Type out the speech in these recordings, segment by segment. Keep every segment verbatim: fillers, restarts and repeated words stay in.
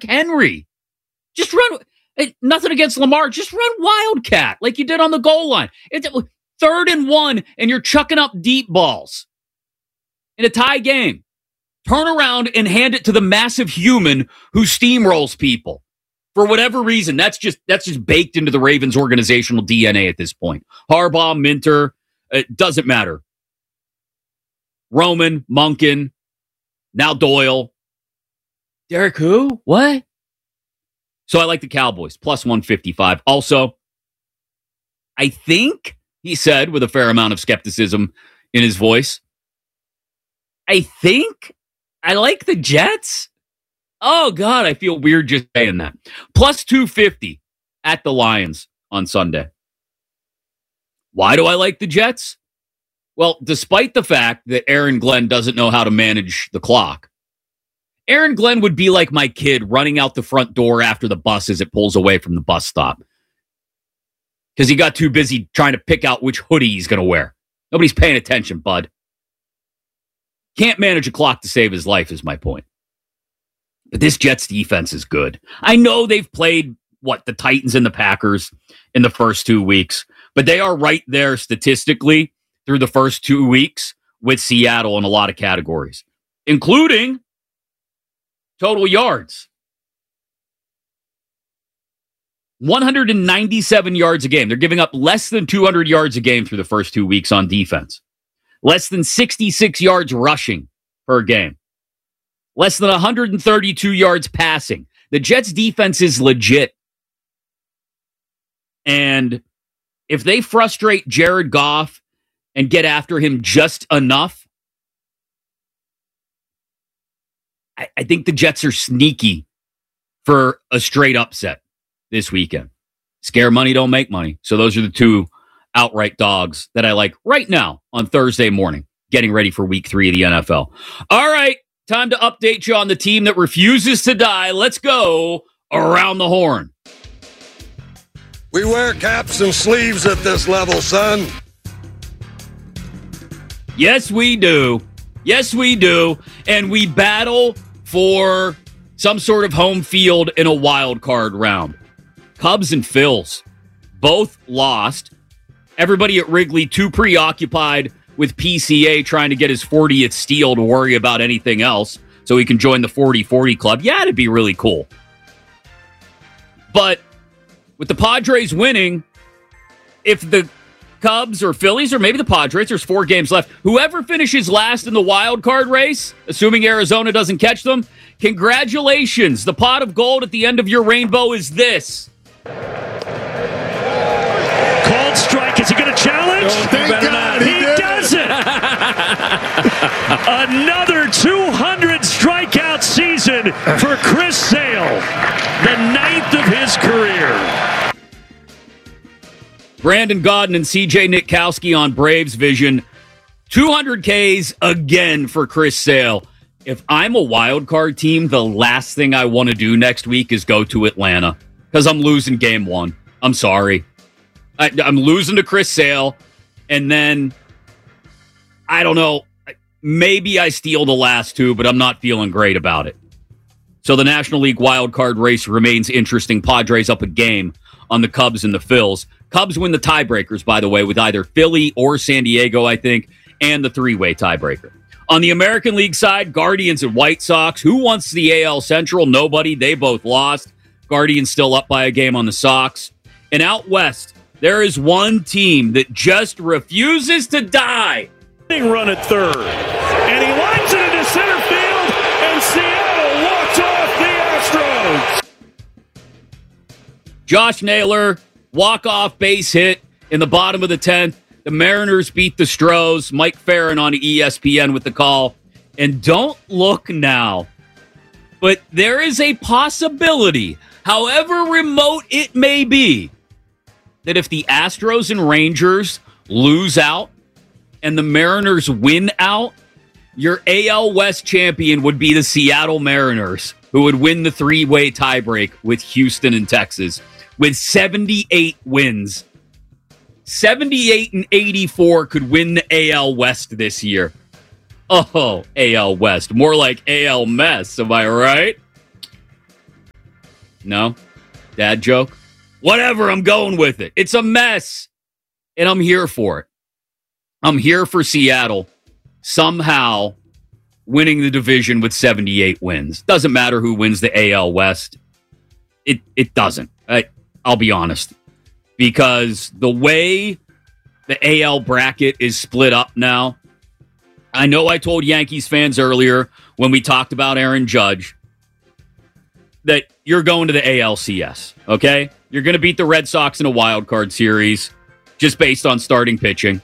Derrick Henry. Just run. Nothing against Lamar. Just run Wildcat like you did on the goal line. It's third and one, and you're chucking up deep balls in a tie game. Turn around and hand it to the massive human who steamrolls people. For whatever reason, that's just that's just baked into the Ravens organizational D N A at this point. Harbaugh, Minter, it doesn't matter. Roman, Monken, now Doyle. Derek who? What? So I like the Cowboys, plus one fifty-five. Also, I think, he said with a fair amount of skepticism in his voice, I think I like the Jets. Oh, God, I feel weird just saying that. Plus two fifty at the Lions on Sunday. Why do I like the Jets? Well, despite the fact that Aaron Glenn doesn't know how to manage the clock, Aaron Glenn would be like my kid running out the front door after the bus as it pulls away from the bus stop. Because he got too busy trying to pick out which hoodie he's going to wear. Nobody's paying attention, bud. Can't manage a clock to save his life is my point. But this Jets defense is good. I know they've played, what, the Titans and the Packers in the first two weeks, but they are right there statistically through the first two weeks with Seattle in a lot of categories, including total yards. one hundred ninety-seven yards a game. They're giving up less than two hundred yards a game through the first two weeks on defense. Less than sixty-six yards rushing per game. Less than one hundred thirty-two yards passing. The Jets' defense is legit. And if they frustrate Jared Goff and get after him just enough, I, I think the Jets are sneaky for a straight upset this weekend. Scare money don't make money. So those are the two outright dogs that I like right now on Thursday morning, getting ready for week three of the N F L. All right, time to update you on the team that refuses to die. Let's go around the horn. We wear caps and sleeves at this level, son. Yes, we do. Yes, we do. And we battle for some sort of home field in a wild card round. Cubs and Phils both lost. Everybody at Wrigley too preoccupied with P C A trying to get his fortieth steal to worry about anything else so he can join the forty forty club. Yeah, it'd be really cool. But with the Padres winning, if the Cubs or Phillies or maybe the Padres, there's four games left, whoever finishes last in the wild card race, assuming Arizona doesn't catch them, congratulations. The pot of gold at the end of your rainbow is this. Called strike. Is he going to challenge? Oh, thank God he, he did does it. Another two hundred strikeout season for Chris Sale, the ninth of his career. Brandon Gaudin and C J Nitkowski on Braves Vision. two hundred Ks again for Chris Sale. If I'm a wild card team, the last thing I want to do next week is go to Atlanta because I'm losing game one. I'm sorry. I, I'm losing to Chris Sale, and then, I don't know, maybe I steal the last two, but I'm not feeling great about it. So the National League wild card race remains interesting. Padres up a game on the Cubs and the Phils. Cubs win the tiebreakers, by the way, with either Philly or San Diego, I think, and the three-way tiebreaker. On the American League side, Guardians and White Sox. Who wants the A L Central? Nobody. They both lost. Guardians still up by a game on the Sox. And out west, there is one team that just refuses to die. Run at third. And he lines it into center field, and Seattle walks off the Astros. Josh Naylor, walk-off base hit in the bottom of the tenth. The Mariners beat the Stros. Mike Farron on E S P N with the call. And don't look now, but there is a possibility, however remote it may be, that if the Astros and Rangers lose out and the Mariners win out, your A L West champion would be the Seattle Mariners, who would win the three-way tiebreak with Houston and Texas with seventy-eight wins. seventy-eight and eighty-four could win the A L West this year. Oh, A L West. More like A L mess, am I right? No? Dad joke? Whatever, I'm going with it. It's a mess. And I'm here for it. I'm here for Seattle somehow winning the division with seventy-eight wins. Doesn't matter who wins the A L West. It it doesn't. I, I'll be honest. Because the way the A L bracket is split up now, I know I told Yankees fans earlier when we talked about Aaron Judge that you're going to the A L C S, okay? You're going to beat the Red Sox in a wild card series just based on starting pitching.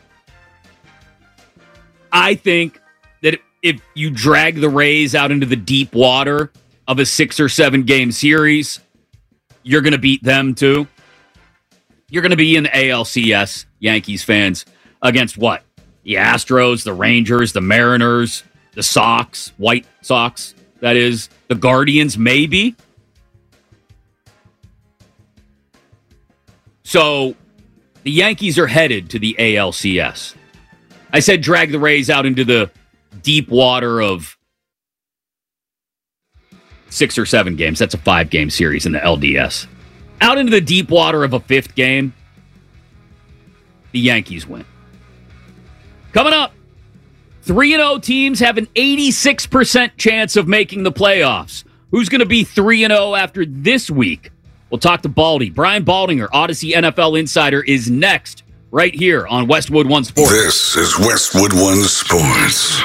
I think that if you drag the Rays out into the deep water of a six or seven game series, you're going to beat them too. You're going to be in the A L C S, Yankees fans, against what? The Astros, the Rangers, the Mariners, the Sox, White Sox, that is, the Guardians, maybe. So the Yankees are headed to the A L C S. I said drag the Rays out into the deep water of six or seven games. That's a five-game series in the L D S. Out into the deep water of a fifth game, the Yankees win. Coming up, three and oh teams have an eighty-six percent chance of making the playoffs. Who's going to be three and oh after this week? We'll talk to Baldy. Brian Baldinger, Odyssey N F L Insider, is next right here on Westwood One Sports. This is Westwood One Sports.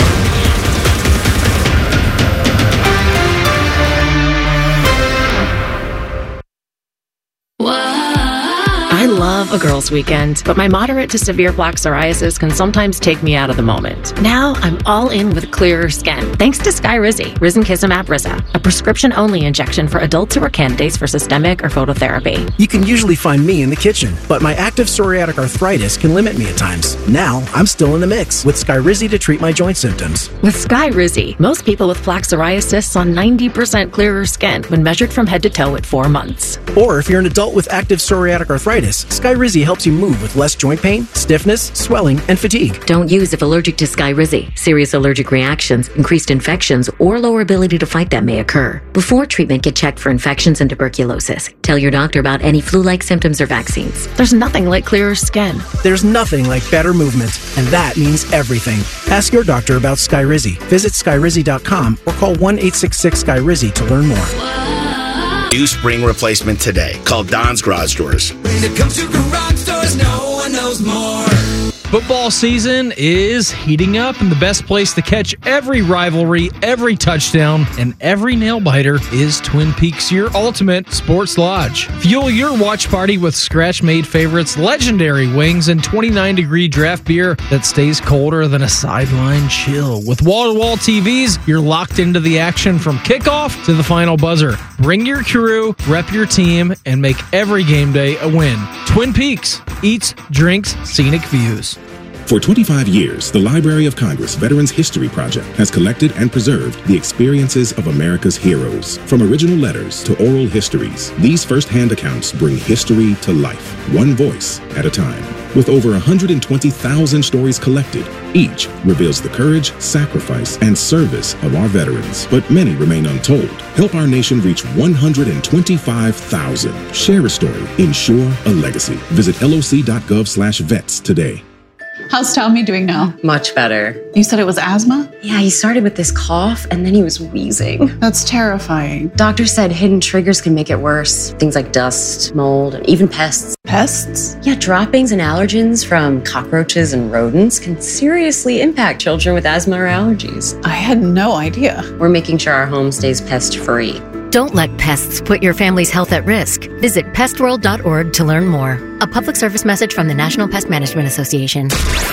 I love a girls' weekend, but my moderate to severe plaque psoriasis can sometimes take me out of the moment. Now I'm all in with clearer skin, thanks to Skyrizi, Risankizumab Riza, a prescription-only injection for adults who are candidates for systemic or phototherapy. You can usually find me in the kitchen, but my active psoriatic arthritis can limit me at times. Now I'm still in the mix with Skyrizi to treat my joint symptoms. With Skyrizi, most people with plaque psoriasis saw ninety percent clearer skin when measured from head to toe at four months. Or if you're an adult with active psoriatic arthritis, Skyrizi helps you move with less joint pain, stiffness, swelling, and fatigue. Don't use if allergic to Skyrizi. Serious allergic reactions, increased infections, or lower ability to fight them may occur. Before treatment, get checked for infections and tuberculosis. Tell your doctor about any flu-like symptoms or vaccines. There's nothing like clearer skin. There's nothing like better movement, and that means everything. Ask your doctor about Skyrizi. Visit Skyrizi dot com or call one eight six six Skyrizi to learn more. New spring replacement today. Call Don's Garage Doors. When it comes to garage doors, no one knows more. Football season is heating up, and the best place to catch every rivalry, every touchdown, and every nail-biter is Twin Peaks, your ultimate sports lodge. Fuel your watch party with scratch-made favorites, legendary wings, and twenty-nine degree draft beer that stays colder than a sideline chill. With wall-to-wall T Vs, you're locked into the action from kickoff to the final buzzer. Bring your crew, rep your team, and make every game day a win. Twin Peaks, eats, drinks, scenic views. For twenty-five years, the Library of Congress Veterans History Project has collected and preserved the experiences of America's heroes. From original letters to oral histories, these first-hand accounts bring history to life, one voice at a time. With over one hundred twenty thousand stories collected, each reveals the courage, sacrifice, and service of our veterans. But many remain untold. Help our nation reach one hundred twenty-five thousand. Share a story. Ensure a legacy. Visit L O C dot gov slash vets today. How's Tommy doing now? Much better. You said it was asthma? Yeah, he started with this cough and then he was wheezing. That's terrifying. Doctor said hidden triggers can make it worse. Things like dust, mold, and even pests. Pests? Yeah, droppings and allergens from cockroaches and rodents can seriously impact children with asthma or allergies. I had no idea. We're making sure our home stays pest-free. Don't let pests put your family's health at risk. Visit pest world dot org to learn more. A public service message from the National Pest Management Association.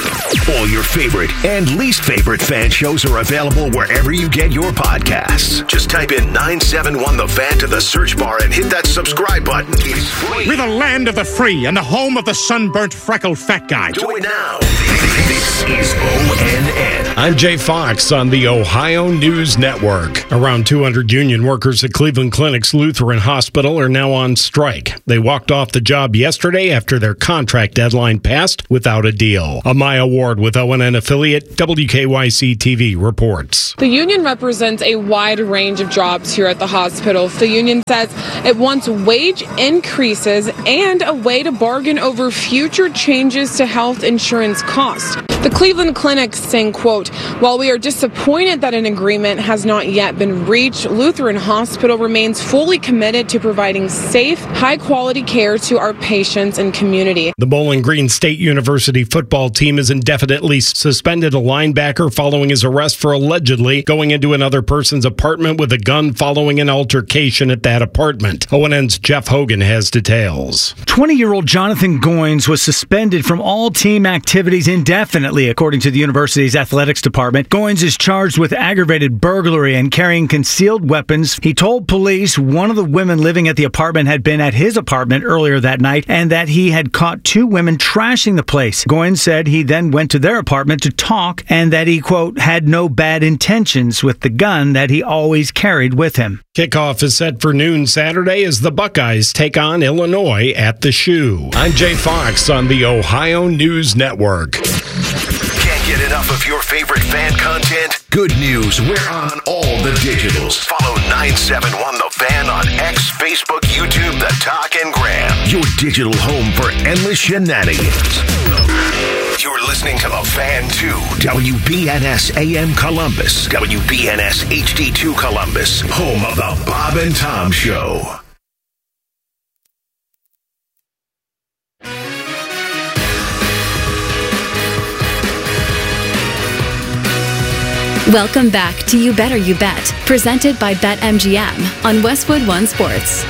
All your favorite and least favorite fan shows are available wherever you get your podcasts. Just type in nine seven one The Fan to the search bar and hit that subscribe button. It's free. We're the land of the free and the home of the sunburnt, freckled fat guy. Do it now. This is O N N. I'm Jay Fox on the Ohio News Network. Around two hundred union workers at Cleveland Clinic's Lutheran Hospital are now on strike. They walked off the job yesterday after their contract deadline passed without a deal. A Maya Ward with O N N affiliate W K Y C T V reports. The union represents a wide range of jobs here at the hospital. The union says it wants wage increases and a way to bargain over future changes to health insurance costs. The Cleveland Clinic saying, quote, while we are disappointed that an agreement has not yet been reached, Lutheran Hospital remains fully committed to providing safe, high-quality care to our patients and community. The Bowling Green State University football team has indefinitely suspended a linebacker following his arrest for allegedly going into another person's apartment with a gun following an altercation at that apartment. O N N's Jeff Hogan has details. twenty-year-old Jonathan Goins was suspended from all team activities indefinitely, according to the university's athletics department. Goins is charged with aggravated burglary and carrying concealed weapons. He told police one of the women living at the apartment had been at his apartment earlier that night and that he had caught two women trashing the place. Goins said he then went to their apartment to talk and that he, quote, had no bad intentions with the gun that he always carried with him. Kickoff is set for noon Saturday as the Buckeyes take on Illinois at the Shoe. I'm Jay Fox on the Ohio News Network. Can't get enough of your favorite fan content? Good news, we're on all the digitals. Follow nine seven one The Fan on X, Facebook, YouTube, The Talk, and Gram. Your digital home for endless shenanigans. You're listening to The Fan two, W B N S A M Columbus, W B N S H D two Columbus, home of The Bob and Tom Show. Welcome back to You Better You Bet, presented by BetMGM on Westwood One Sports.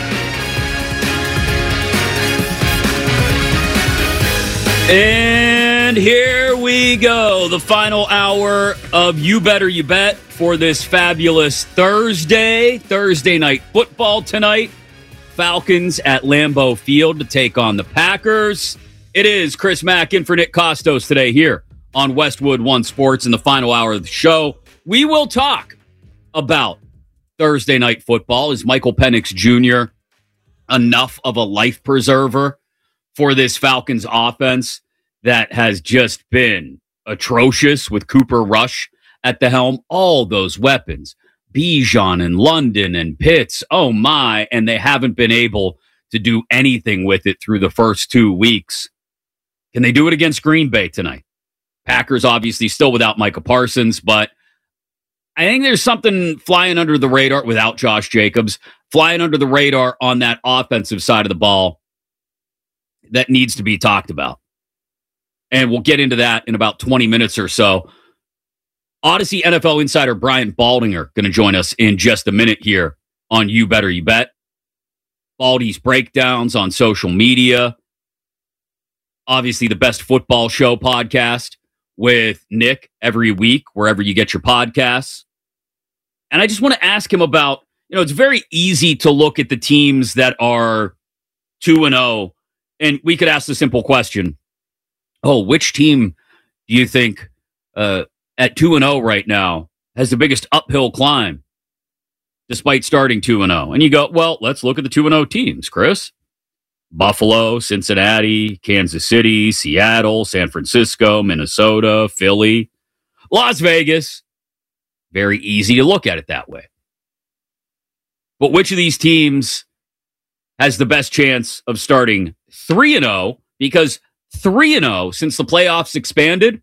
And here we go, the final hour of You Better You Bet for this fabulous Thursday, Thursday night football tonight. Falcons at Lambeau Field to take on the Packers. It is Chris Mack in for Nick Costos today here on Westwood One Sports in the final hour of the show. We will talk about Thursday night football. Is Michael Penix Junior enough of a life preserver for this Falcons offense that has just been atrocious with Cooper Rush at the helm? All those weapons, Bijan and London and Pitts, oh my, and they haven't been able to do anything with it through the first two weeks. Can they do it against Green Bay tonight? Packers obviously still without Micah Parsons, but I think there's something flying under the radar without Josh Jacobs, flying under the radar on that offensive side of the ball that needs to be talked about. And we'll get into that in about twenty minutes or so. Odyssey N F L insider Brian Baldinger going to join us in just a minute here on You Better You Bet. Baldy's breakdowns on social media. Obviously, the best football show podcast with Nick every week, wherever you get your podcasts. And I just want to ask him about, you know, it's very easy to look at the teams that are two and oh, and we could ask the simple question, oh, which team do you think uh, at two and oh right now has the biggest uphill climb despite starting two and oh? And you go, well, let's look at the two and oh teams, Chris. Buffalo, Cincinnati, Kansas City, Seattle, San Francisco, Minnesota, Philly, Las Vegas. Very easy to look at it that way. But which of these teams has the best chance of starting three and oh? Because three and oh, since the playoffs expanded,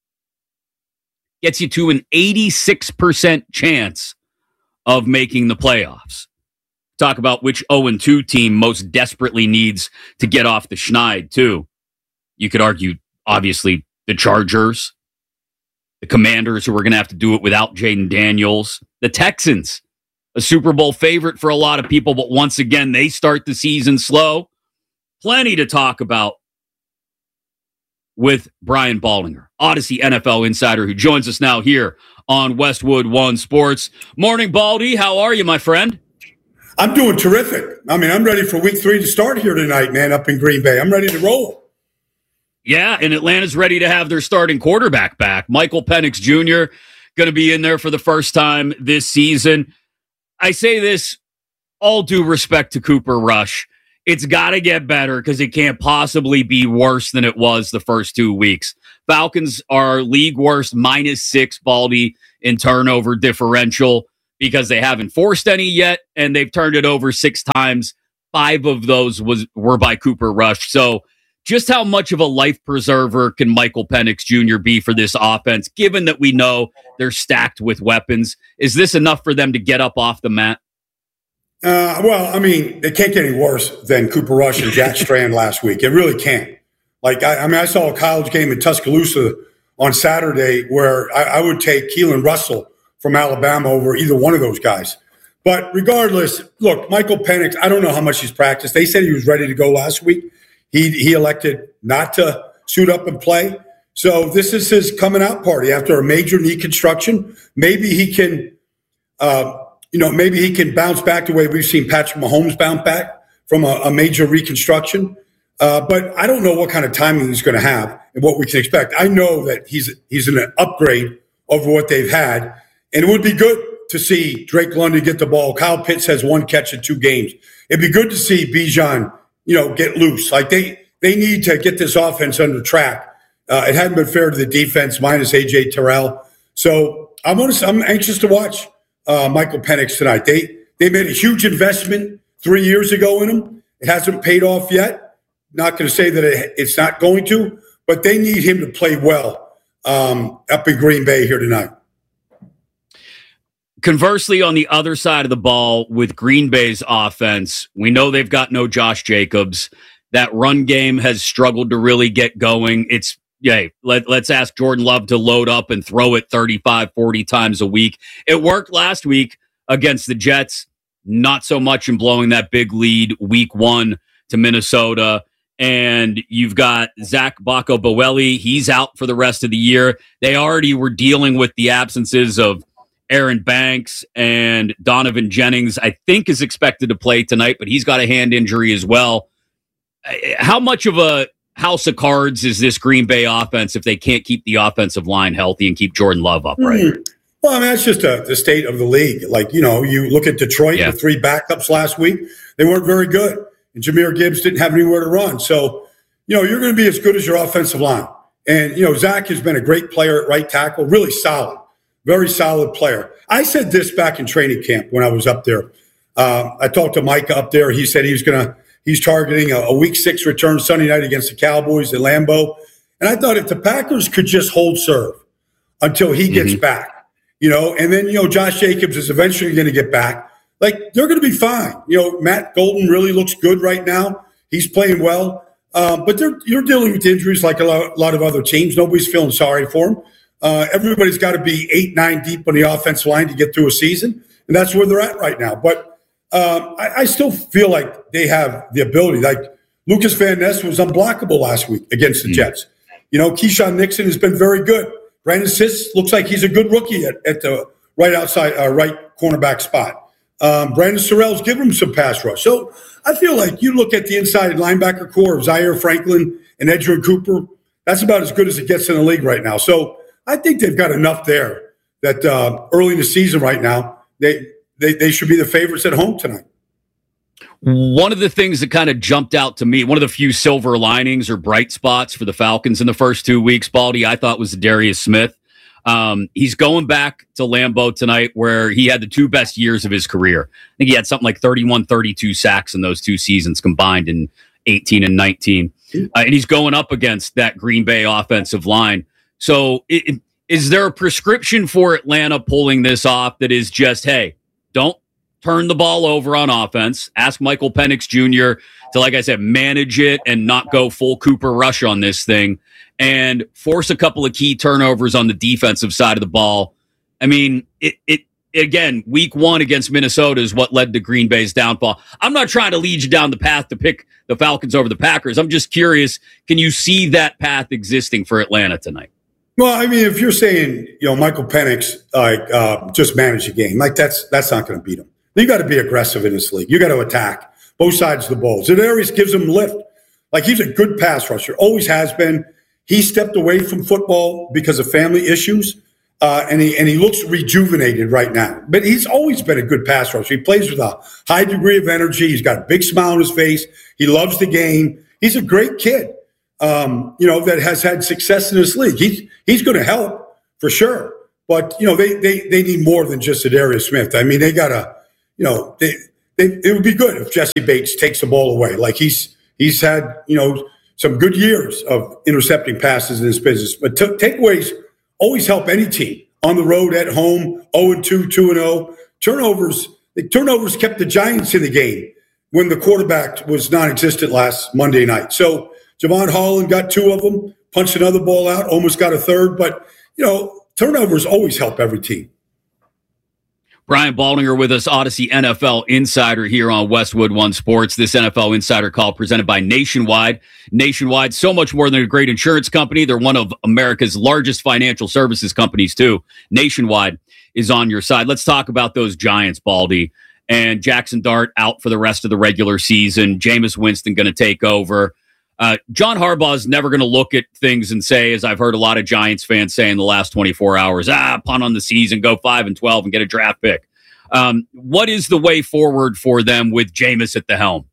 gets you to an eighty-six percent chance of making the playoffs. Talk about which oh and two team most desperately needs to get off the schneid, too. You could argue, obviously, the Chargers, the Commanders, who are going to have to do it without Jaden Daniels, the Texans, a Super Bowl favorite for a lot of people, but once again, they start the season slow. Plenty to talk about with Brian Baldinger, Odyssey N F L insider, who joins us now here on Westwood One Sports. Morning, Baldy. How are you, my friend? I'm doing terrific. I mean, I'm ready for week three to start here tonight, man, up in Green Bay. I'm ready to roll. Yeah, and Atlanta's ready to have their starting quarterback back. Michael Penix Junior going to be in there for the first time this season. I say this all due respect to Cooper Rush. It's got to get better because it can't possibly be worse than it was the first two weeks. Falcons are league worst, minus six, Baldy, in turnover differential because they haven't forced any yet, and they've turned it over six times. Five of those was were by Cooper Rush. So just how much of a life preserver can Michael Penix Junior be for this offense, given that we know they're stacked with weapons? Is this enough for them to get up off the mat? Uh, well, I mean, it can't get any worse than Cooper Rush and Jack Strand last week. It really can't. Like, I, I mean, I saw a college game in Tuscaloosa on Saturday where I, I would take Keelan Russell from Alabama over either one of those guys. But regardless, look, Michael Penix, I don't know how much he's practiced. They said he was ready to go last week. He he elected not to suit up and play. So this is his coming out party after a major knee construction. Maybe he can, uh, you know, maybe he can bounce back the way we've seen Patrick Mahomes bounce back from a, a major reconstruction. Uh, but I don't know what kind of timing he's going to have and what we can expect. I know that he's he's an upgrade over what they've had, and it would be good to see Drake London get the ball. Kyle Pitts has one catch in two games. It'd be good to see Bijan, you know, get loose. Like they they need to get this offense under track. Uh, it hadn't been fair to the defense minus A J Terrell. So I'm gonna, I'm anxious to watch uh, Michael Penix tonight. They they made a huge investment three years ago in him. It hasn't paid off yet. Not going to say that it, it's not going to, but they need him to play well um, up in Green Bay here tonight. Conversely, on the other side of the ball with Green Bay's offense, we know they've got no Josh Jacobs. That run game has struggled to really get going. It's, yeah, let, let's ask Jordan Love to load up and throw it thirty-five, forty times a week. It worked last week against the Jets, not so much in blowing that big lead week one to Minnesota. And you've got Zach Bacco-Boeli. He's out for the rest of the year. They already were dealing with the absences of Aaron Banks and Donovan Jennings, I think, is expected to play tonight, but he's got a hand injury as well. How much of a house of cards is this Green Bay offense if they can't keep the offensive line healthy and keep Jordan Love upright? Mm-hmm. Well, I mean, that's just a, the state of the league. Like, you know, you look at Detroit, yeah. the three backups last week, they weren't very good. And Jahmyr Gibbs didn't have anywhere to run. So, you know, you're going to be as good as your offensive line. And, you know, Zach has been a great player at right tackle, really solid, very solid player. I said this back in training camp when I was up there. Uh, I talked to Mike up there. He said he was going to, he's targeting a, a week six return Sunday night against the Cowboys at Lambeau. And I thought if the Packers could just hold serve until he gets mm-hmm. back, you know, and then, you know, Josh Jacobs is eventually going to get back. Like, they're going to be fine. You know, Matt Golden really looks good right now. He's playing well. Um, but they're, you're dealing with injuries like a lot, a lot of other teams. Nobody's feeling sorry for them. Uh, everybody's got to be eight, nine deep on the offensive line to get through a season. And that's where they're at right now. But um, I, I still feel like they have the ability. Like, Lucas Van Ness was unblockable last week against the mm. Jets. You know, Keyshawn Nixon has been very good. Brandon Siss looks like he's a good rookie at, at the right outside, uh, right cornerback spot. Um, Brandon Sorrell's given him some pass rush. So I feel like you look at the inside linebacker core of Zaire Franklin and Edgerrin Cooper, that's about as good as it gets in the league right now. So I think they've got enough there that uh, early in the season right now, they, they, they should be the favorites at home tonight. One of the things that kind of jumped out to me, one of the few silver linings or bright spots for the Falcons in the first two weeks, Baldy, I thought was Darius Smith. Um, he's going back to Lambeau tonight where he had the two best years of his career. I think he had something like thirty-one, thirty-two sacks in those two seasons combined in eighteen and nineteen. Uh, and he's going up against that Green Bay offensive line. So it, is there a prescription for Atlanta pulling this off that is just, hey, don't turn the ball over on offense. Ask Michael Penix Junior to, like I said, manage it and not go full Cooper Rush on this thing and force a couple of key turnovers on the defensive side of the ball. I mean, it, it again, week one against Minnesota is what led to Green Bay's downfall. I'm not trying to lead you down the path to pick the Falcons over the Packers. I'm just curious, can you see that path existing for Atlanta tonight? Well, I mean, if you're saying, you know, Michael Penix, like, uh, just manage the game, like that's, that's not going to beat him. You got to be aggressive in this league. You got to attack both sides of the ball. Za'Darius gives him lift. Like, he's a good pass rusher, always has been. he stepped away from football because of family issues, uh, and he and he looks rejuvenated right now. But he's always been a good pass rusher. He plays with a high degree of energy. He's got a big smile on his face. He loves the game. He's a great kid, um, you know, that has had success in this league. He's he's going to help for sure. But you know, they they they need more than just Adarius Smith. I mean, they got to, you know, they, they it would be good if Jesse Bates takes the ball away. Like he's he's had, you know, some good years of intercepting passes in his business. But t- takeaways always help any team on the road, at home, oh and two, two and oh. Turnovers, the turnovers kept the Giants in the game when the quarterback was non-existent last Monday night. So Javon Holland got two of them, punched another ball out, almost got a third. But, you know, turnovers always help every team. Brian Baldinger with us, Odyssey N F L Insider here on Westwood One Sports. This N F L Insider Call presented by Nationwide. Nationwide, so much more than a great insurance company. They're one of America's largest financial services companies, too. Nationwide is on your side. Let's talk about those Giants, Baldy. And Jackson Dart out for the rest of the regular season. Jameis Winston going to take over. Uh, John Harbaugh is never going to look at things and say, as I've heard a lot of Giants fans say in the last twenty-four hours, ah, punt on the season, go five and twelve and get a draft pick. Um, what is the way forward for them with Jameis at the helm?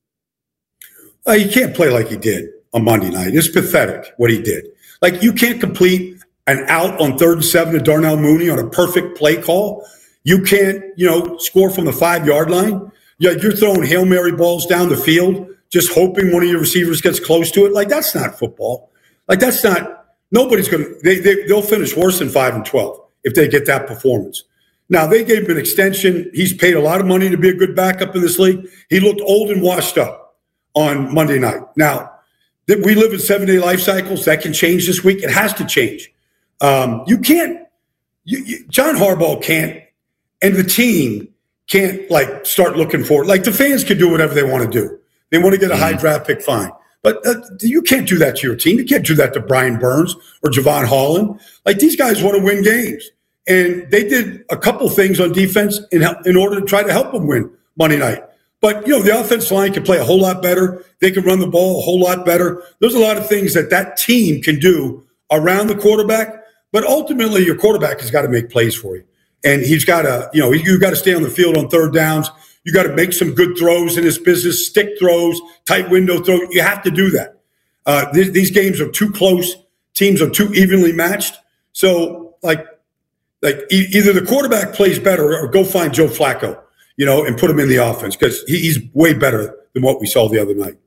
Uh, he can't play like he did on Monday night. It's pathetic what he did. Like, you can't complete an out on third and seven to Darnell Mooney on a perfect play call. You can't, you know, score from the five-yard line. Yeah, you're throwing Hail Mary balls down the field, just hoping one of your receivers gets close to it. Like, that's not football. Like, that's not – nobody's going to they, – they, they'll finish worse than five and twelve if they get that performance. Now, they gave him an extension. He's paid a lot of money to be a good backup in this league. He looked old and washed up on Monday night. Now, we live in seven-day life cycles. That can change this week. It has to change. Um, you can't you, – you, John Harbaugh can't – and the team can't, like, start looking for it. Like, the fans can do whatever they want to do. They want to get a high draft pick, fine. But uh, you can't do that to your team. You can't do that to Brian Burns or Javon Holland. Like, these guys want to win games. And they did a couple things on defense in, in order to try to help them win Monday night. But, you know, the offensive line can play a whole lot better. They can run the ball a whole lot better. There's a lot of things that that team can do around the quarterback. But ultimately, your quarterback has got to make plays for you. And he's got to, you know, you've got to stay on the field on third downs. You got to make some good throws in this business, stick throws, tight window throws. You have to do that. Uh, th- these games are too close. Teams are too evenly matched. So, like, like e- either the quarterback plays better or go find Joe Flacco, you know, and put him in the offense because he- he's way better than what we saw the other night.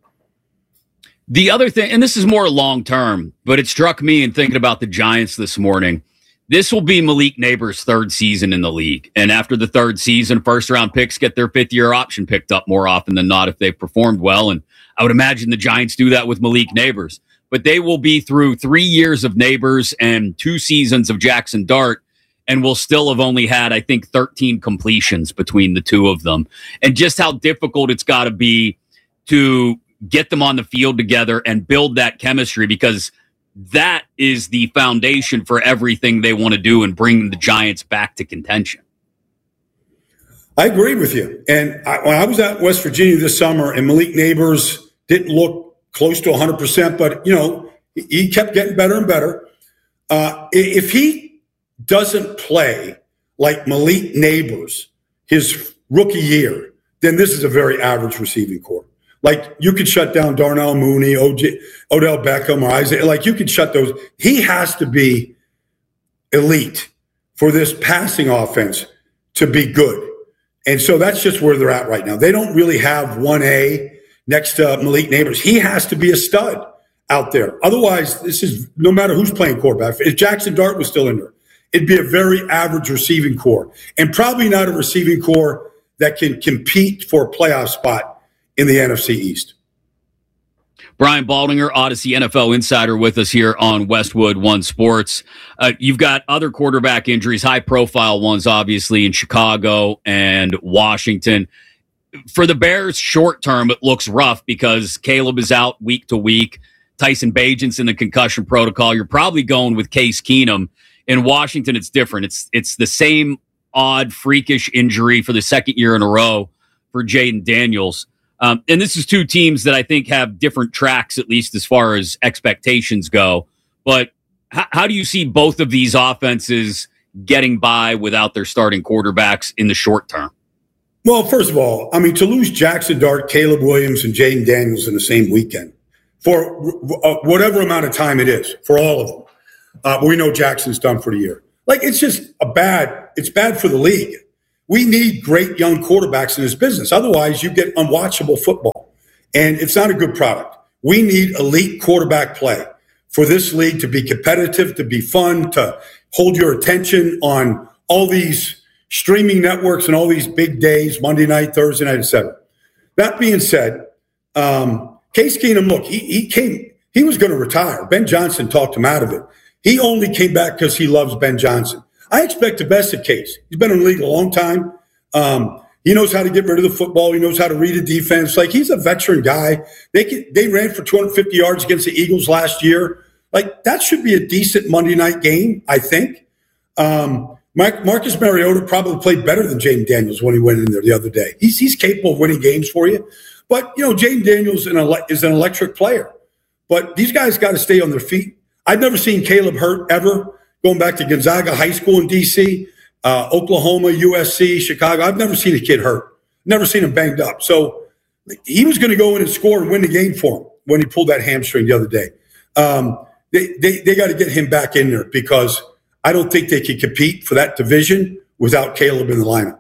The other thing, and this is more long term, but it struck me in thinking about the Giants this morning. This will be Malik Neighbors' third season in the league. And after the third season, first-round picks get their fifth-year option picked up more often than not if they've performed well. And I would imagine the Giants do that with Malik Neighbors. But they will be through three years of Neighbors and two seasons of Jackson Dart, and will still have only had, I think, thirteen completions between the two of them. And just how difficult it's got to be to get them on the field together and build that chemistry, because that is the foundation for everything they want to do and bring the Giants back to contention. I agree with you. And I, when I was out in West Virginia this summer, and Malik Neighbors didn't look close to one hundred percent, but, you know, he kept getting better and better. Uh, if he doesn't play like Malik Neighbors his rookie year, then this is a very average receiving corps. Like, you could shut down Darnell Mooney, O J, Odell Beckham, or Isaiah. Like, you could shut those. He has to be elite for this passing offense to be good. And so that's just where they're at right now. They don't really have one A next to Malik Neighbors. He has to be a stud out there. Otherwise, this is no matter who's playing quarterback. If Jackson Dart was still in there, it'd be a very average receiving corps, and probably not a receiving corps that can compete for a playoff spot in the N F C East. Brian Baldinger, Odyssey N F L Insider, with us here on Westwood One Sports. Uh, you've got other quarterback injuries, high-profile ones, obviously, in Chicago and Washington. For the Bears, short-term, it looks rough because Caleb is out week to week. Tyson Bagent's in the concussion protocol. You're probably going with Case Keenum. In Washington, it's different. It's it's the same odd, freakish injury for the second year in a row for Jaden Daniels. Um, and this is two teams that I think have different tracks, at least as far as expectations go. But h- how do you see both of these offenses getting by without their starting quarterbacks in the short term? Well, first of all, I mean, to lose Jackson Dart, Caleb Williams, and Jaden Daniels in the same weekend for uh, whatever amount of time it is, for all of them, uh, we know Jackson's done for the year. Like, it's just a bad, it's bad for the league. We need great young quarterbacks in this business. Otherwise, you get unwatchable football, and it's not a good product. We need elite quarterback play for this league to be competitive, to be fun, to hold your attention on all these streaming networks and all these big days, Monday night, Thursday night, et cetera. That being said, um, Case Keenum, look, he, he came, he was going to retire. Ben Johnson talked him out of it. He only came back because he loves Ben Johnson. I expect the best of Case. He's been in the league a long time. Um, he knows how to get rid of the football. He knows how to read a defense. Like, he's a veteran guy. They can, they ran for two hundred fifty yards against the Eagles last year. Like, that should be a decent Monday night game, I think. Um, Mike, Marcus Mariota probably played better than Jaden Daniels when he went in there the other day. He's he's capable of winning games for you. But, you know, Jaden Daniels an ele- is an electric player. But these guys got to stay on their feet. I've never seen Caleb hurt ever, going back to Gonzaga High School in D C, uh, Oklahoma, U S C, Chicago. I've never seen a kid hurt. Never seen him banged up. So he was going to go in and score and win the game for him when he pulled that hamstring the other day. Um, they they, they got to get him back in there because – I don't think they can compete for that division without Caleb in the lineup.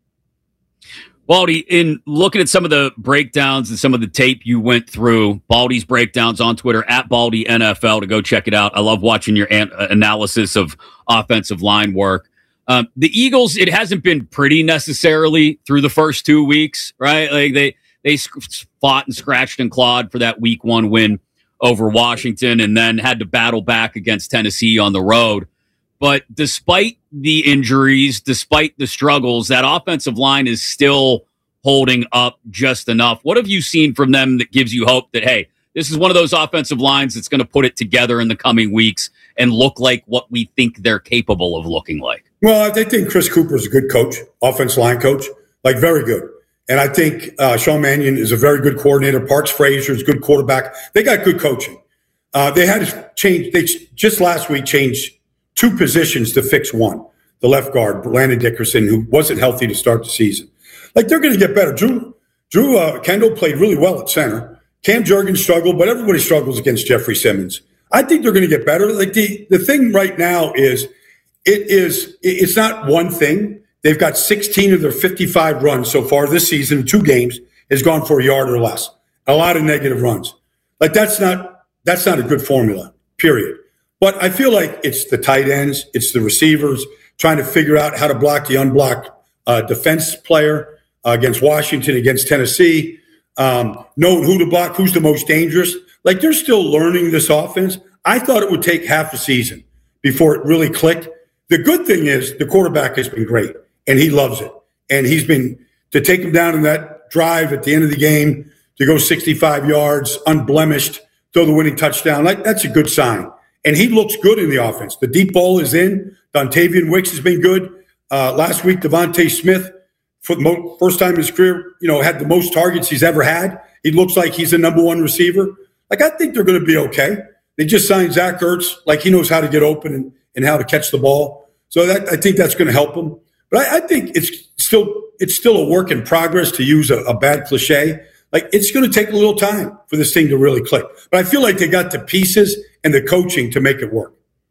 Baldy, in looking at some of the breakdowns and some of the tape you went through, Baldy's breakdowns on Twitter, at Baldy N F L, to go check it out. I love watching your an- analysis of offensive line work. Um, the Eagles, it hasn't been pretty necessarily through the first two weeks, right? Like they, they fought and scratched and clawed for that week one win over Washington and then had to battle back against Tennessee on the road. But despite the injuries, despite the struggles, that offensive line is still holding up just enough. What have you seen from them that gives you hope that, hey, this is one of those offensive lines that's going to put it together in the coming weeks and look like what we think they're capable of looking like? Well, I think Chris Cooper is a good coach, offensive line coach, like very good. And I think uh, Sean Mannion is a very good coordinator. Parks Frazier is a good quarterback. They got good coaching. Uh, they had to change. They just last week changed two positions to fix one. The left guard, Landon Dickerson, who wasn't healthy to start the season. Like, they're going to get better. Drew Drew uh, Kendall played really well at center. Cam Jurgens struggled, but everybody struggles against Jeffrey Simmons. I think they're going to get better. Like, the, the thing right now is it is it's not one thing. They've got sixteen of their fifty-five runs so far this season, two games, has gone for a yard or less. A lot of negative runs. Like, that's not that's not a good formula, period. But I feel like it's the tight ends, it's the receivers trying to figure out how to block the unblocked uh, defense player uh, against Washington, against Tennessee, um, knowing who to block, who's the most dangerous. Like, they're still learning this offense. I thought it would take half a season before it really clicked. The good thing is the quarterback has been great, and he loves it. And he's been – to take him down in that drive at the end of the game, to go sixty-five yards, unblemished, throw the winning touchdown, like, that's a good sign. And he looks good in the offense. The deep ball is in. Dontavian Wicks has been good. Uh, last week, Devontae Smith, for the mo- first time in his career, you know, had the most targets he's ever had. He looks like he's a number one receiver. Like, I think they're going to be okay. They just signed Zach Ertz. Like, he knows how to get open and, and how to catch the ball. So that, I think that's going to help them. But I, I think it's still it's still a work in progress, to use a, a bad cliche. Like, it's going to take a little time for this thing to really click. But I feel like they got the pieces and the coaching to make it work.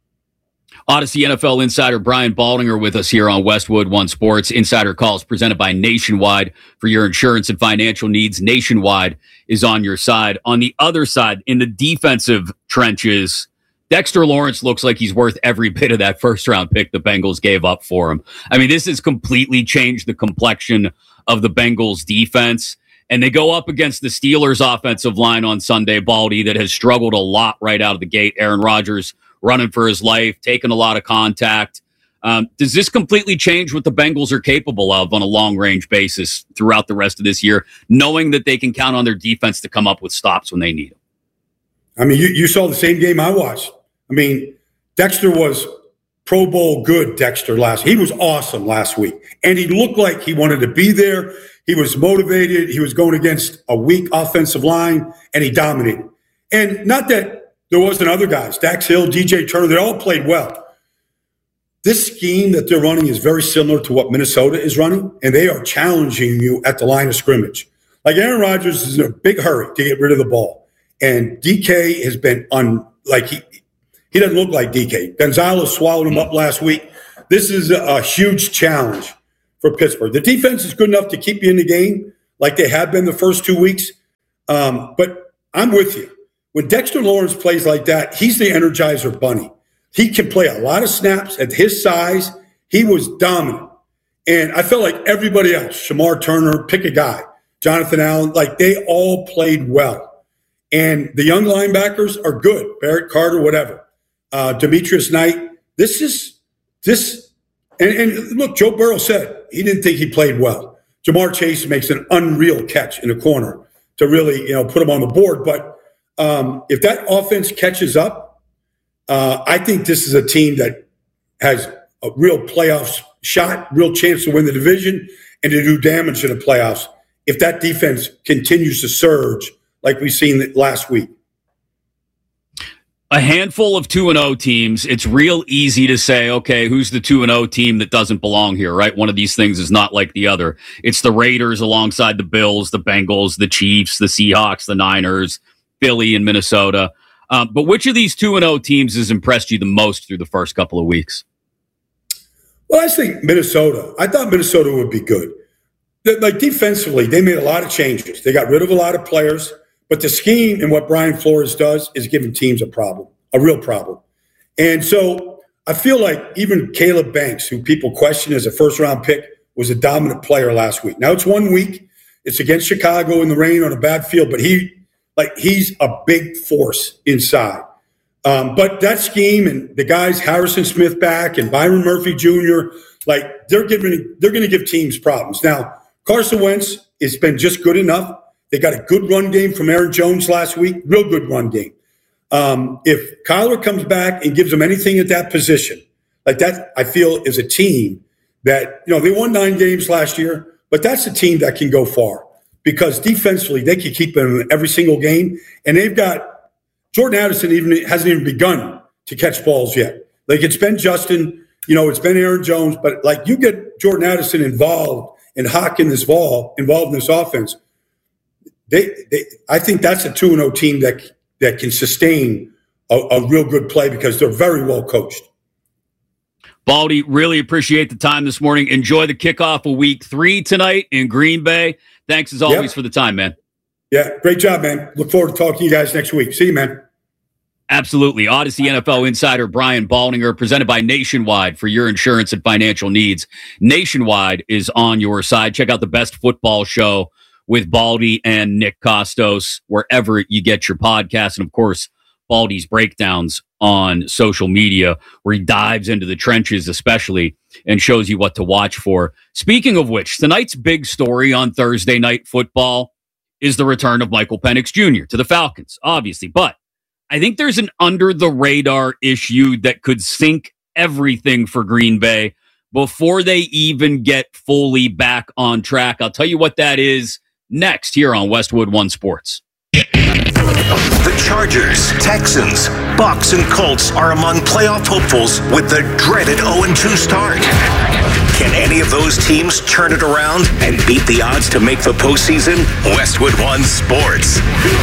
Odyssey N F L insider Brian Baldinger with us here on Westwood One Sports. Insider Calls presented by Nationwide. For your insurance and financial needs, Nationwide is on your side. On the other side, in the defensive trenches, Dexter Lawrence looks like he's worth every bit of that first-round pick the Bengals gave up for him. I mean, this has completely changed the complexion of the Bengals defense. And they go up against the Steelers offensive line on Sunday, Baldy, that has struggled a lot right out of the gate. Aaron Rodgers running for his life, taking a lot of contact. Um, does this completely change what the Bengals are capable of on a long-range basis throughout the rest of this year, knowing that they can count on their defense to come up with stops when they need them? I mean, you, you saw the same game I watched. I mean, Dexter was Pro Bowl good, Dexter, last. He was awesome last week. And he looked like he wanted to be there. He was motivated. He was going against a weak offensive line, and he dominated. And not that there wasn't other guys. Dax Hill, D J Turner, they all played well. This scheme that they're running is very similar to what Minnesota is running, and they are challenging you at the line of scrimmage. Like Aaron Rodgers is in a big hurry to get rid of the ball, and D K has been un like he he doesn't look like D K. Gonzalez swallowed him up last week. This is a, a huge challenge for Pittsburgh. The defense is good enough to keep you in the game, like they have been the first two weeks. Um, but I'm with you. When Dexter Lawrence plays like that, he's the Energizer Bunny. He can play a lot of snaps at his size. He was dominant. And I felt like everybody else, Shamar Turner, pick a guy, Jonathan Allen, like they all played well. And the young linebackers are good, Barrett Carter, whatever. Uh, Demetrius Knight, this is, this, and, and look, Joe Burrow said he didn't think he played well. Jamar Chase makes an unreal catch in the corner to really, you know, put him on the board. But um, if that offense catches up, Uh, I think this is a team that has a real playoff shot, real chance to win the division and to do damage in the playoffs if that defense continues to surge like we've seen last week. A handful of two and oh teams, it's real easy to say, okay, who's the two and oh team that doesn't belong here, right? One of these things is not like the other. It's the Raiders alongside the Bills, the Bengals, the Chiefs, the Seahawks, the Niners, Philly, and Minnesota. Um, but which of these two and oh teams has impressed you the most through the first couple of weeks? Well, I think Minnesota. I thought Minnesota would be good. The, like defensively, they made a lot of changes. They got rid of a lot of players. But the scheme and what Brian Flores does is giving teams a problem, a real problem. And so I feel like even Caleb Banks, who people question as a first-round pick, was a dominant player last week. Now it's one week. It's against Chicago in the rain on a bad field, but he – Like, he's a big force inside. Um, but that scheme and the guys, Harrison Smith back and Byron Murphy Junior, like, they're giving, they're going to give teams problems. Now, Carson Wentz has been just good enough. They got a good run game from Aaron Jones last week, real good run game. Um, if Kyler comes back and gives them anything at that position, like that, I feel is a team that, you know, they won nine games last year, but that's a team that can go far. Because defensively, they can keep them in every single game. And they've got Jordan Addison even hasn't even begun to catch balls yet. Like, it's been Justin, you know, it's been Aaron Jones. But, like, you get Jordan Addison involved and Hawk in this ball, involved in this offense, they, they I think that's a two and oh team that, that can sustain a, a real good play because they're very well coached. Baldy, really appreciate the time this morning. Enjoy the kickoff of week three tonight in Green Bay. Thanks, as always, yep. for the time, man. Yeah, great job, man. Look forward to talking to you guys next week. See you, man. Absolutely. Odyssey N F L insider Brian Baldinger, presented by Nationwide for your insurance and financial needs. Nationwide is on your side. Check out the best football show with Baldy and Nick Costos, wherever you get your podcasts. And, of course, Baldy's breakdowns on social media, where he dives into the trenches especially and shows you what to watch for. Speaking of which, tonight's big story on Thursday Night Football is the return of Michael Penix Junior to the Falcons, obviously. But I think there's an under-the-radar issue that could sink everything for Green Bay before they even get fully back on track. I'll tell you what that is next here on Westwood One Sports. The Chargers, Texans, Bucks, and Colts are among playoff hopefuls with the dreaded oh and two start. Can any of those teams turn it around and beat the odds to make the postseason? Westwood One Sports.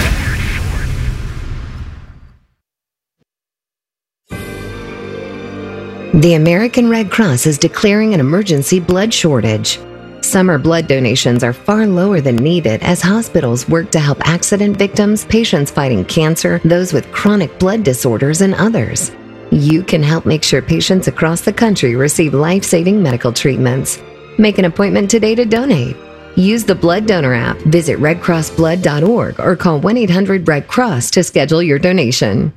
The American Red Cross is declaring an emergency blood shortage. Summer blood donations are far lower than needed as hospitals work to help accident victims, patients fighting cancer, those with chronic blood disorders, and others. You can help make sure patients across the country receive life-saving medical treatments. Make an appointment today to donate. Use the Blood Donor app, visit red cross blood dot org, or call one eight hundred red cross to schedule your donation.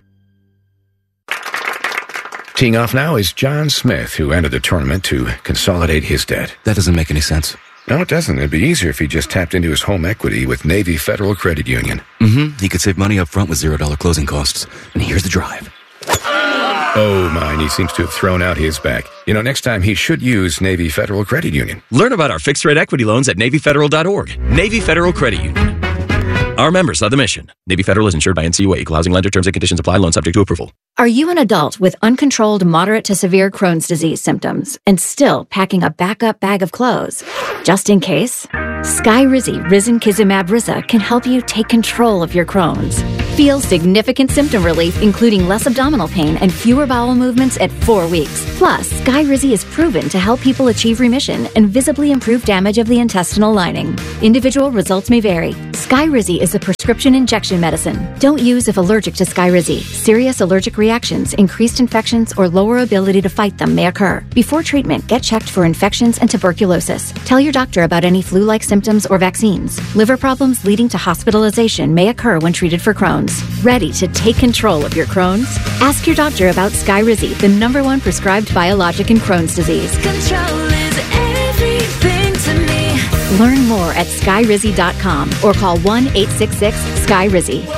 Teeing off now is John Smith, who entered the tournament to consolidate his debt. That doesn't make any sense. No, it doesn't. It'd be easier if he just tapped into his home equity with Navy Federal Credit Union. Mm-hmm. He could save money up front with zero dollar closing costs. And here's the drive. Oh, mine. He seems to have thrown out his back. You know, next time he should use Navy Federal Credit Union. Learn about our fixed-rate equity loans at navy federal dot org. Navy Federal Credit Union. are members of the mission. Navy Federal is insured by N C U A. Equal housing lender. Terms and conditions apply. Loan subject to approval. Are you an adult with uncontrolled moderate to severe Crohn's disease symptoms and still packing a backup bag of clothes? Just in case, Skyrizi Risankizumab Riza can help you take control of your Crohn's. Feel significant symptom relief, including less abdominal pain and fewer bowel movements at four weeks. Plus, Skyrizi is proven to help people achieve remission and visibly improve damage of the intestinal lining. Individual results may vary. Skyrizi is a prescription injection medicine. Don't use if allergic to Skyrizi. Serious allergic reactions, increased infections, or lower ability to fight them may occur. Before treatment, get checked for infections and tuberculosis. Tell your doctor about any flu-like symptoms or vaccines. Liver problems leading to hospitalization may occur when treated for Crohn's. Ready to take control of your Crohn's? Ask your doctor about Skyrizi, the number one prescribed biologic in Crohn's disease. Control is everything to me. Learn more at skyrizi dot com or call one eight six six SKYRIZI.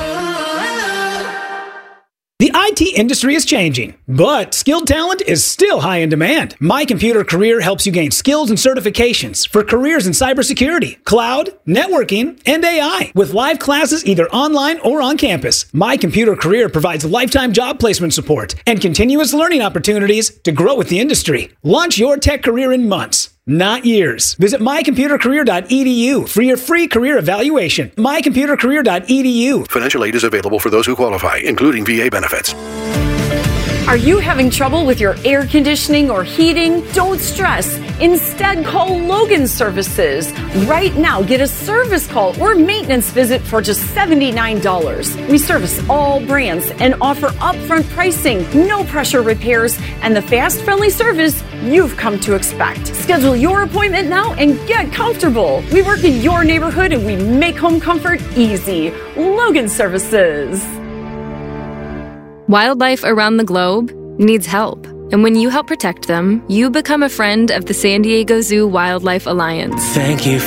The I T industry is changing, but skilled talent is still high in demand. My Computer Career helps you gain skills and certifications for careers in cybersecurity, cloud, networking, and A I with live classes either online or on campus. My Computer Career provides lifetime job placement support and continuous learning opportunities to grow with the industry. Launch your tech career in months, not years. Visit my computer career dot e d u for your free career evaluation. my computer career dot e d u. Financial aid is available for those who qualify, including V A benefits. Are you having trouble with your air conditioning or heating? Don't stress. Instead, call Logan Services. Right now, get a service call or maintenance visit for just seventy-nine dollars. We service all brands and offer upfront pricing, no pressure repairs, and the fast, friendly service you've come to expect. Schedule your appointment now and get comfortable. We work in your neighborhood and we make home comfort easy. Logan Services. Wildlife around the globe needs help. And when you help protect them, you become a friend of the San Diego Zoo Wildlife Alliance. Thank you